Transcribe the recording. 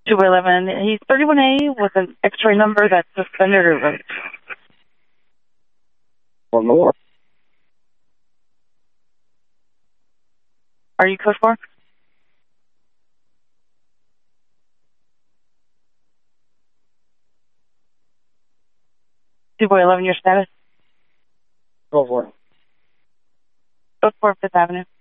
211. He's 31A with an X-ray number that's suspended or revoked. One more. Are you code 4? Boy 11, your status? Go for it. Code 4, Fifth Avenue.